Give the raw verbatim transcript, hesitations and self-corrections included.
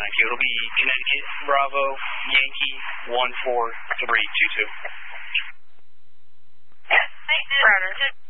nine two. It'll be Connecticut, Bravo, Yankee, one four three two two. Roger.